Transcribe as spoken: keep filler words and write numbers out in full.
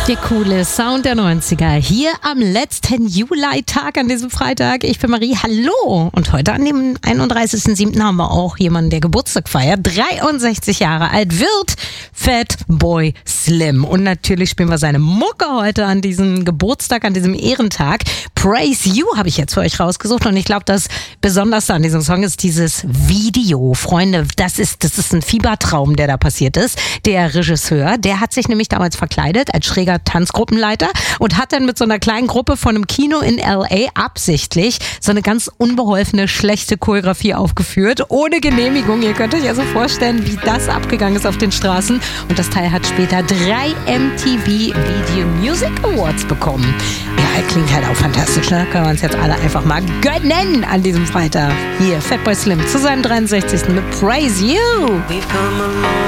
Der coole Sound der neunziger hier am letzten Juli-Tag an diesem Freitag. Ich bin Marie, hallo. Und heute an dem einunddreißigsten siebten haben wir auch jemanden, der Geburtstag feiert. dreiundsechzig Jahre alt wird Fatboy Slim. Und natürlich spielen wir seine Mucke heute an diesem Geburtstag, an diesem Ehrentag. Praise You habe ich jetzt für euch rausgesucht. Und ich glaube, das Besonderste an diesem Song ist dieses Video. Freunde, das ist, das ist ein Fiebertraum, der da passiert ist. Der Regisseur, der hat sich nämlich damals verkleidet als schräger Tanzgruppenleiter und hat dann mit so einer kleinen Gruppe von einem Kino in L A absichtlich so eine ganz unbeholfene, schlechte Choreografie aufgeführt, ohne Genehmigung. Ihr könnt euch also vorstellen, wie das abgegangen ist auf den Straßen. Und das Teil hat später drei M T V Video Music Awards bekommen. Ja, klingt halt auch fantastisch, ne? Können wir uns jetzt alle einfach mal gönnen an diesem Freitag. Hier, Fatboy Slim zu seinem dreiundsechzigsten mit Praise You. We've come a long